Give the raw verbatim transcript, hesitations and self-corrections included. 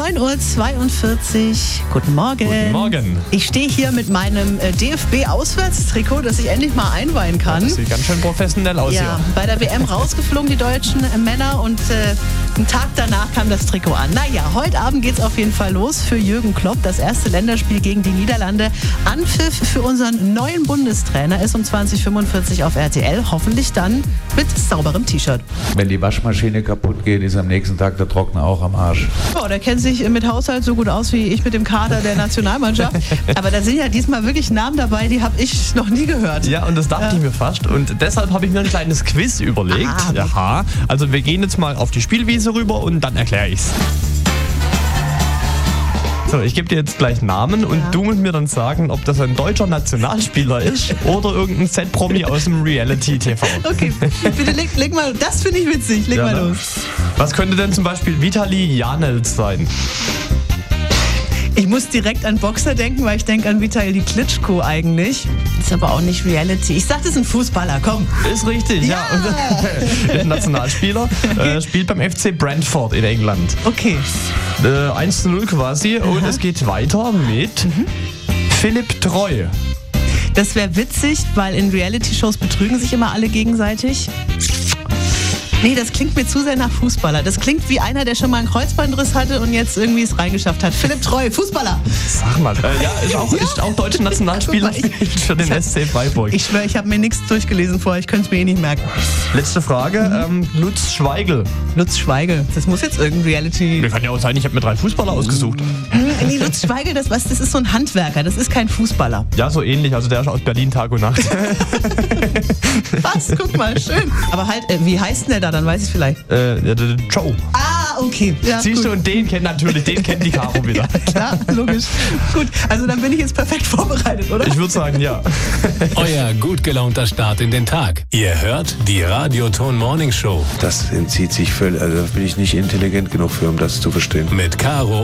neun Uhr zweiundvierzig. Guten Morgen. Guten Morgen. Ich stehe hier mit meinem äh, D F B-Auswärtstrikot, das ich endlich mal einweihen kann. Das sieht ganz schön professionell aus ja, hier. Bei der W M rausgeflogen, die deutschen äh, Männer. Und äh, einen Tag danach kam das Trikot an. Naja, heute Abend geht es auf jeden Fall los für Jürgen Klopp. Das erste Länderspiel gegen die Niederlande. Anpfiff für unseren neuen Bundestrainer ist um zwanzig Uhr fünfundvierzig auf R T L. Hoffentlich dann mit sauberem T-Shirt. Wenn die Waschmaschine kaputt geht, ist am nächsten Tag der Trockner auch am Arsch. Oh, der kennt sich mit Haushalt so gut aus wie ich mit dem Kader der Nationalmannschaft. Aber da sind ja diesmal wirklich Namen dabei, die habe ich noch nie gehört. Ja, und das dachte Ja. ich mir fast. Und deshalb habe ich mir ein kleines Quiz überlegt. Ah, okay. Aha. Also wir gehen jetzt mal auf die Spielwiese rüber und dann erkläre ich's. So, ich gebe dir jetzt gleich Namen und Ja. du musst mir dann sagen, ob das ein deutscher Nationalspieler ist oder irgendein Z-Promi aus dem Reality-T V. Okay, bitte leg, leg mal, das finde ich witzig, leg Ja, mal ne? los. Was könnte denn zum Beispiel Vitali Janels sein? Ich muss direkt an Boxer denken, weil ich denke an Vitali Klitschko eigentlich. Ist aber auch nicht Reality. Ich sag, das ist ein Fußballer, komm. Ist richtig, ja. Ja. Ist ein Nationalspieler, äh, spielt beim F C Brentford in England. Okay. Äh, eins zu null quasi und es geht weiter mit Philipp Treu. Das wäre witzig, weil in Reality-Shows betrügen sich immer alle gegenseitig. Nee, das klingt mir zu sehr nach Fußballer. Das klingt wie einer, der schon mal einen Kreuzbandriss hatte und jetzt irgendwie es reingeschafft hat. Philipp Treu, Fußballer. Sag mal. Äh, ja, ist auch, ist auch deutscher Nationalspieler Guck mal, ich- für den S C Freiburg. Ich schwöre, ich habe mir nichts durchgelesen vorher. Ich könnte es mir eh nicht merken. Letzte Frage, ähm, Lutz Schweigel. Lutz Schweigel. Das muss jetzt irgendein Reality... Mir kann ja auch sein, ich habe mir drei Fußballer ausgesucht. Hm, nee, Lutz Schweigel, das, was, das ist so ein Handwerker. Das ist kein Fußballer. Ja, so ähnlich. Also der ist aus Berlin Tag und Nacht. Was? Guck mal, schön. Aber halt, äh, wie heißt denn der da? Dann weiß ich vielleicht. äh, der, der Joe. Ah, okay. Ja, Siehst gut. du, und den kennt natürlich, den kennt die Caro wieder. Klar, logisch. Gut, also dann bin ich jetzt perfekt vorbereitet, oder? Ich würde sagen, ja. Euer gut gelaunter Start in den Tag. Ihr hört die Radioton Morning Show Das entzieht sich völlig, also da bin ich nicht intelligent genug für, um das zu verstehen. mit Caro